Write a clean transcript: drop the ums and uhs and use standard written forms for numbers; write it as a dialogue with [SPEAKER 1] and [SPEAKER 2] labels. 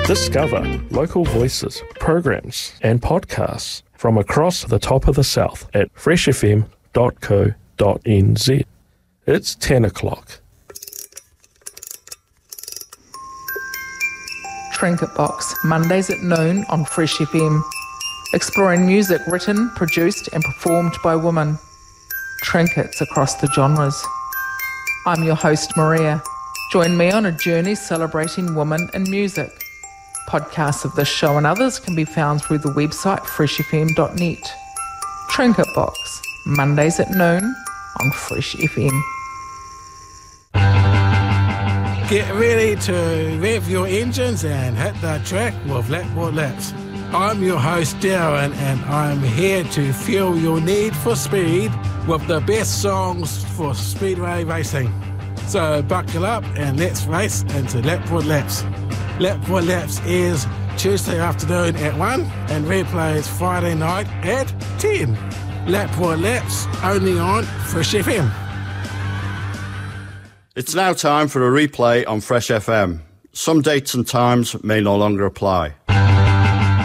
[SPEAKER 1] Discover local voices, programs and podcasts from across the top of the South at freshfm.co.nz. It's 10 o'clock.
[SPEAKER 2] Trinket Box, Mondays at noon on Fresh FM. Exploring music written, produced and performed by women. Trinkets across the genres. I'm your host, Maria. Join me on a journey celebrating women in music. Podcasts of this show and others can be found through the website freshfm.net. Trinket Box, Mondays at noon on Fresh FM.
[SPEAKER 3] Get ready to rev your engines and hit the track with Lapwood Laps. I'm your host Darren and I'm here to fuel your need for speed with the best songs for speedway racing. So buckle up and let's race into Lapwood Laps. Lapwood Laps is Tuesday afternoon at 1 and replays Friday night at 10. Lapwood Laps only on Fresh FM.
[SPEAKER 4] It's now time for a replay on Fresh FM. Some dates and times may no longer apply.